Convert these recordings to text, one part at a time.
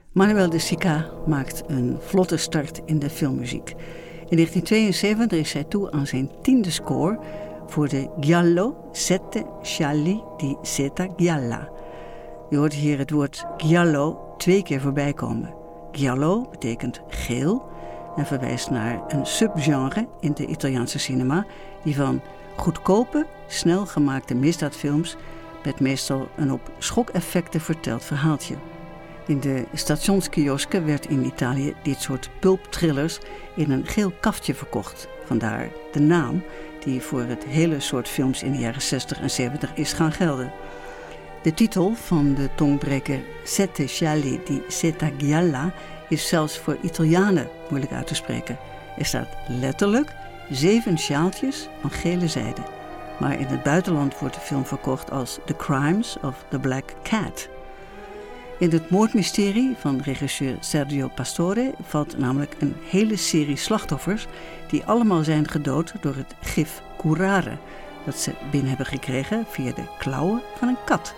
Manuel de Sica maakt een vlotte start in de filmmuziek. In 1972 is hij toe aan zijn 10e score voor de Giallo Sette Scialli di Seta Gialla. Je hoort hier het woord giallo 2 keer voorbij komen. Giallo betekent geel en verwijst naar een subgenre in de Italiaanse cinema die van goedkope, snel gemaakte misdaadfilms met meestal een op schokeffecten verteld verhaaltje. In de stationskiosken werd in Italië dit soort pulpthrillers in een geel kaftje verkocht. Vandaar de naam die voor het hele soort films in de jaren 60 en 70 is gaan gelden. De titel van de tongbreker Sette Scialli di Seta Gialla is zelfs voor Italianen moeilijk uit te spreken. Er staat letterlijk 7 sjaaltjes van gele zijde. Maar in het buitenland wordt de film verkocht als The Crimes of the Black Cat. In het moordmysterie van regisseur Sergio Pastore valt namelijk een hele serie slachtoffers die allemaal zijn gedood door het gif curare dat ze binnen hebben gekregen via de klauwen van een kat.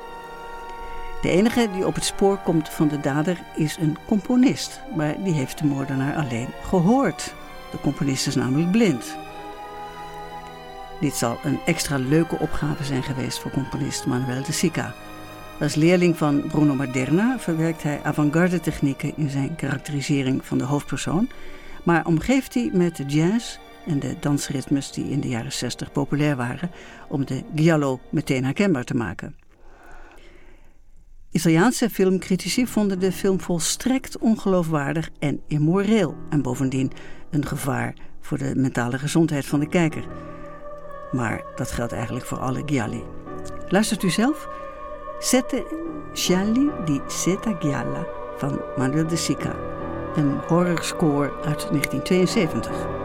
De enige die op het spoor komt van de dader is een componist, maar die heeft de moordenaar alleen gehoord. De componist is namelijk blind. Dit zal een extra leuke opgave zijn geweest voor componist Manuel de Sica. Als leerling van Bruno Maderna verwerkt hij avant-garde technieken in zijn karakterisering van de hoofdpersoon, maar omgeeft hij met de jazz en de dansritmes die in de jaren 60 populair waren om de giallo meteen herkenbaar te maken. Italiaanse filmcritici vonden de film volstrekt ongeloofwaardig en immoreel en bovendien een gevaar voor de mentale gezondheid van de kijker. Maar dat geldt eigenlijk voor alle gialli. Luistert u zelf? Sette Scialli di Seta Gialla van Manuel de Sica. Een horrorscore uit 1972.